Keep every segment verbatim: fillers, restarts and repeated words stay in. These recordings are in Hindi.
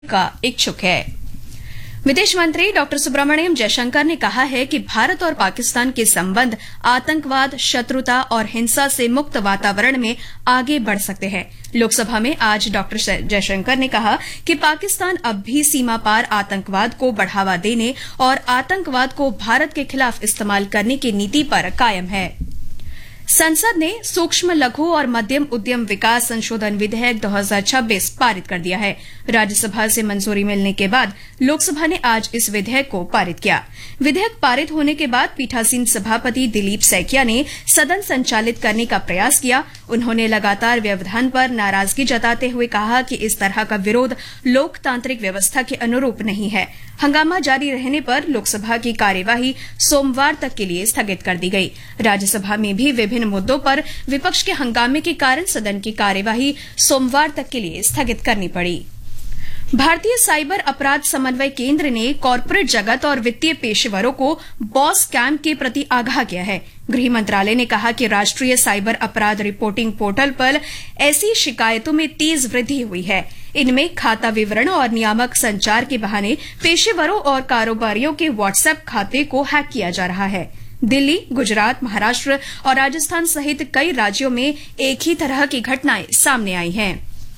का इच्छुक है। विदेश मंत्री डॉक्टर सुब्रमण्यम जयशंकर ने कहा है कि भारत और पाकिस्तान के संबंध आतंकवाद, शत्रुता और हिंसा से मुक्त वातावरण में आगे बढ़ सकते हैं। लोकसभा में आज डॉक्टर जयशंकर ने कहा कि पाकिस्तान अब भी सीमा पार आतंकवाद को बढ़ावा देने और आतंकवाद को भारत के खिलाफ इस्तेमाल करने की नीति पर कायम है। संसद ने सूक्ष्म, लघु और मध्यम उद्यम विकास संशोधन विधेयक दो हज़ार छब्बीस पारित कर दिया है। राज्यसभा से मंजूरी मिलने के बाद लोकसभा ने आज इस विधेयक को पारित किया। विधेयक पारित होने के बाद पीठासीन सभापति दिलीप सैकिया ने सदन संचालित करने का प्रयास किया। उन्होंने लगातार व्यवधान पर नाराजगी जताते हुए कहा कि इस तरह का विरोध लोकतांत्रिक व्यवस्था के अनुरूप नहीं है। हंगामा जारी रहने पर लोकसभा की कार्यवाही सोमवार तक के लिए स्थगित कर दी गई। राज्यसभा में भी विभिन्न मुद्दों पर विपक्ष के हंगामे के कारण सदन की कार्यवाही सोमवार तक के लिए स्थगित करनी पड़ी। भारतीय साइबर अपराध समन्वय केंद्र ने कॉरपोरेट जगत और वित्तीय पेशेवरों को बॉस स्कैम के प्रति आगाह किया है। गृह मंत्रालय ने कहा कि राष्ट्रीय साइबर अपराध रिपोर्टिंग पोर्टल पर ऐसी शिकायतों में तेज वृद्धि हुई है। इनमें खाता विवरण और नियामक संचार के बहाने पेशेवरों और कारोबारियों के व्हाट्सएप खाते को हैक किया जा रहा है। दिल्ली, गुजरात, महाराष्ट्र और राजस्थान सहित कई राज्यों में एक ही तरह की घटनाएं सामने आई हैं।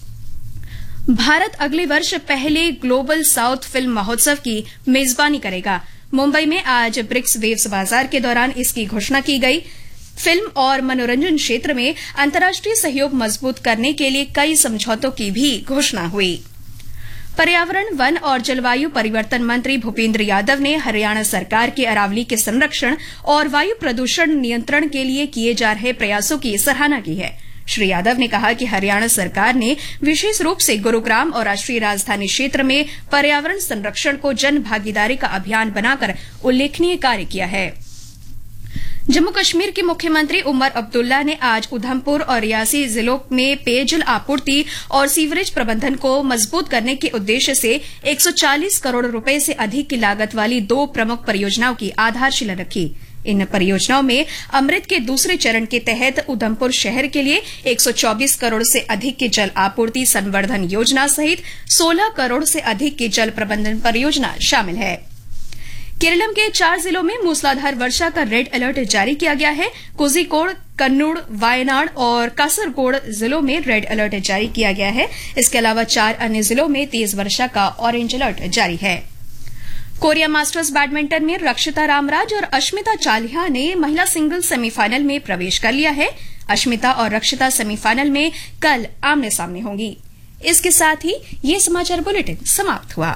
भारत अगले वर्ष पहले ग्लोबल साउथ फिल्म महोत्सव की मेजबानी करेगा। मुंबई में आज ब्रिक्स वेव्स बाजार के दौरान इसकी घोषणा की गई। फिल्म और मनोरंजन क्षेत्र में अंतर्राष्ट्रीय सहयोग मजबूत करने के लिए कई समझौतों की भी घोषणा हुई। पर्यावरण, वन और जलवायु परिवर्तन मंत्री भूपेंद्र यादव ने हरियाणा सरकार के अरावली के संरक्षण और वायु प्रदूषण नियंत्रण के लिए किए जा रहे प्रयासों की सराहना की है। श्री यादव ने कहा कि हरियाणा सरकार ने विशेष रूप से गुरुग्राम और राष्ट्रीय राजधानी क्षेत्र में पर्यावरण संरक्षण को जन भागीदारी का अभियान बनाकर उल्लेखनीय कार्य किया है। जम्मू कश्मीर के मुख्यमंत्री उमर अब्दुल्ला ने आज उधमपुर और रियासी जिलों में पेयजल आपूर्ति और सीवरेज प्रबंधन को मजबूत करने के उद्देश्य से एक सौ चालीस करोड़ रुपए से अधिक की लागत वाली दो प्रमुख परियोजनाओं की आधारशिला रखी। इन परियोजनाओं में अमृत के दूसरे चरण के तहत उधमपुर शहर के लिए एक सौ चौबीस करोड़ से अधिक की जल आपूर्ति संवर्धन योजना सहित सोलह करोड़ से अधिक की जल प्रबंधन परियोजना शामिल है। केरलम के चार जिलों में मूसलाधार वर्षा का रेड अलर्ट जारी किया गया है। कोझिकोड, कन्नूर, वायनाड और कासरगोड जिलों में रेड अलर्ट जारी किया गया है। इसके अलावा चार अन्य जिलों में तेज वर्षा का ऑरेंज अलर्ट जारी है। कोरिया मास्टर्स बैडमिंटन में रक्षिता रामराज और अश्मिता चालिहा ने महिला सिंगल्स सेमीफाइनल में प्रवेश कर लिया है। अश्मिता और रक्षिता सेमीफाइनल में कल आमने सामने होंगी। इसके साथ ही ये समाचार बुलेटिन समाप्त हुआ।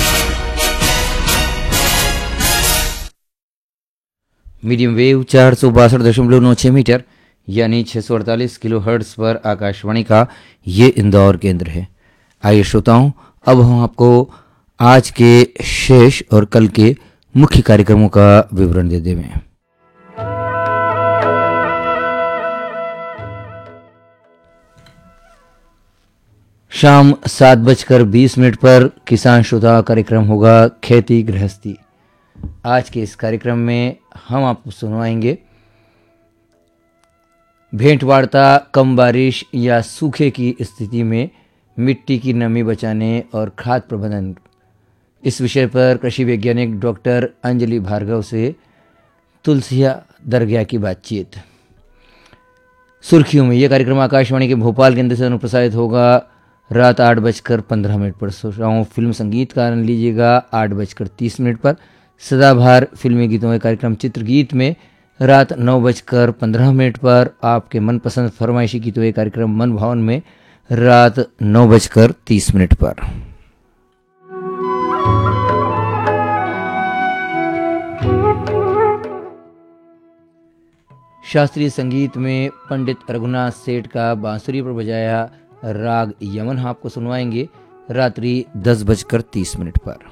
मीडियम वेव चार सौ बासठ दशमलव नौ छह मीटर यानी छह सौ अड़तालीस किलो हर्ट्ज पर आकाशवाणी का ये इंदौर केंद्र है। आइए श्रोताओं, अब हम आपको आज के शेष और कल के मुख्य कार्यक्रमों का विवरण दे दें। शाम सात बजकर बीस मिनट पर किसान श्रोता कार्यक्रम होगा खेती गृहस्थी। आज के इस कार्यक्रम में हम आपको सुनवाएंगे भेंट वार्ता कम बारिश या सूखे की स्थिति में मिट्टी की नमी बचाने और खाद प्रबंधन, इस विषय पर कृषि वैज्ञानिक डॉक्टर अंजलि भार्गव से तुलसिया दरगाह की बातचीत। सुर्खियों में यह कार्यक्रम आकाशवाणी के भोपाल केंद्र से अनुप्रसारित होगा रात आठ बजकर पंद्रह मिनट पर। श्रोताओं, फिल्म संगीत का आनंद लीजिएगा आठ बजकर तीस मिनट पर। सदाबहार फिल्मी गीतों के कार्यक्रम चित्रगीत में रात नौ बजकर पंद्रह मिनट पर। आपके मनपसंद फरमाइशी गीतों के कार्यक्रम मन भवन में रात नौ बजकर तीस मिनट पर। शास्त्रीय संगीत में पंडित रघुनाथ सेठ का बांसुरी पर बजाया राग यमन आपको सुनवाएंगे रात्रि दस बजकर तीस मिनट पर।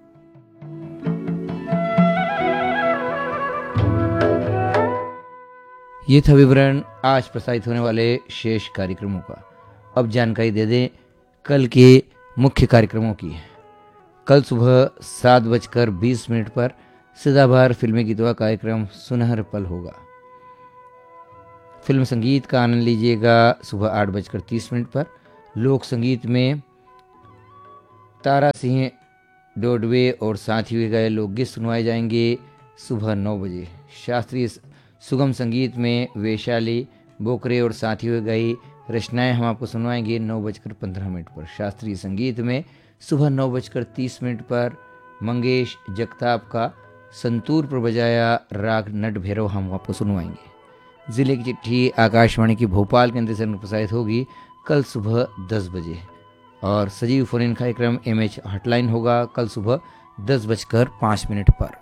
ये था विवरण आज प्रसारित होने वाले शेष कार्यक्रमों का। अब जानकारी दे दें कल के मुख्य कार्यक्रमों की। कल सुबह सात बजकर बीस मिनट पर सदाबहार फिल्मी गीतों का कार्यक्रम सुनहर पल होगा। फिल्म संगीत का आनंद लीजिएगा सुबह आठ बजकर तीस मिनट पर। लोक संगीत में तारा सिंह डोडवे और साथियों के गाए लोकगीत सुनवाए जाएंगे सुबह नौ बजे। शास्त्रीय सुगम संगीत में वैशाली बोकरे और साथियों की गाई रचनाएं हम आपको सुनवाएंगे नौ बजकर पंद्रह मिनट पर। शास्त्रीय संगीत में सुबह नौ बजकर तीस मिनट पर मंगेश जगताप का संतूर पर बजाया राग नट भैरव हम आपको सुनवाएंगे। जिले की चिट्ठी आकाशवाणी की भोपाल केंद्र से प्रसारित होगी कल सुबह दस बजे और सजीव फोन इन कार्यक्रम एम एच हॉटलाइन होगा कल सुबह दस बजकर पाँच मिनट पर।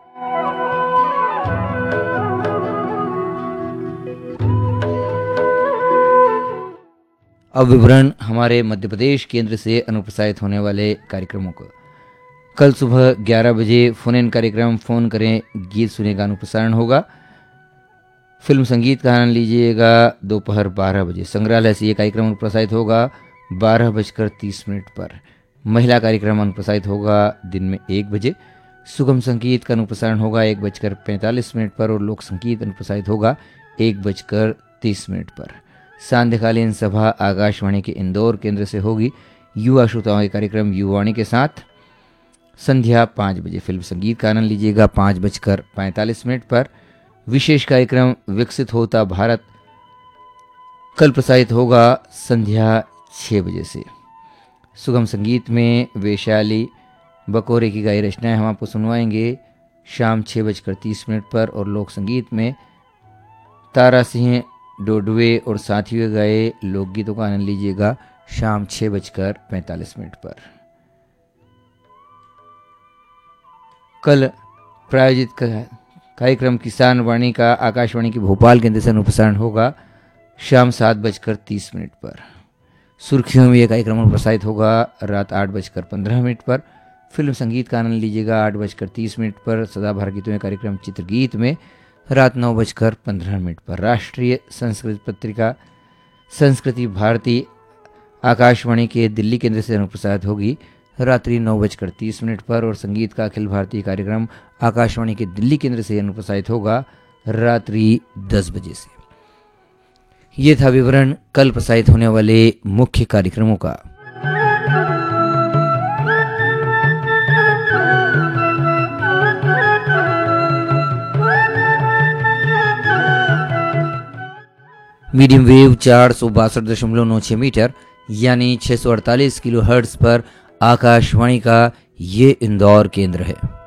अब विवरण हमारे मध्य प्रदेश केंद्र से अनुप्रसारित होने वाले कार्यक्रमों का। कल सुबह ग्यारह बजे फोन इन कार्यक्रम फोन करें गीत सुने का अनुप्रसारण होगा। फिल्म संगीत का आनंद लीजिएगा दोपहर बारह बजे। संग्रहालय से ये कार्यक्रम अनुप्रसारित होगा बारह बजकर तीस मिनट पर। महिला कार्यक्रम अनुप्रसारित होगा दिन में एक बजे। सुगम संगीत का अनुप्रसारण होगा एक बजकर पैंतालीस मिनट पर और लोक संगीत अनुप्रसारित होगा एक बजकर तीस मिनट पर। सांध्यकालीन सभा आकाशवाणी के इंदौर केंद्र से होगी युवा श्रोताओं के कार्यक्रम युवावाणी के साथ संध्या पाँच बजे। फिल्म संगीत का आनंद लीजिएगा पाँच बजकर पैंतालीस मिनट पर। विशेष कार्यक्रम विकसित होता भारत कल प्रसारित होगा संध्या छः बजे से। सुगम संगीत में वैशाली बकोरे की गाई रचनाएं हम आपको सुनवाएंगे शाम छः बजकर तीस मिनट पर और लोक संगीत में तारा सिंह डोडवे और साथियों गाए लोकगीतों का आनंद लीजिएगा शाम छः बजकर पैंतालीस मिनट पर। कल प्रायोजित कार्यक्रम किसान वाणी का आकाशवाणी की भोपाल केंद्र से अनुप्रसारण होगा शाम सात बजकर तीस मिनट पर। सुर्खियों में यह कार्यक्रम प्रसारित होगा रात आठ बजकर पंद्रह मिनट पर। फिल्म संगीत का आनंद लीजिएगा आठ बजकर तीस मिनट पर। सदाबहार गीतों में कार्यक्रम चित्रगीत में रात नौ बजकर पंद्रह मिनट पर। राष्ट्रीय संस्कृत पत्रिका संस्कृति भारती आकाशवाणी के दिल्ली केंद्र से अनुप्रसारित होगी रात्रि नौ बजकर तीस मिनट पर और संगीत का अखिल भारतीय कार्यक्रम आकाशवाणी के दिल्ली केंद्र से अनुप्रसारित होगा रात्रि दस बजे से। ये था विवरण कल प्रसारित होने वाले मुख्य कार्यक्रमों का। मीडियम वेव चार सौ बासठ दशमलव नौ छह मीटर यानी छह सौ अड़तालीस किलो हर्ट्ज पर आकाशवाणी का ये इंदौर केंद्र है।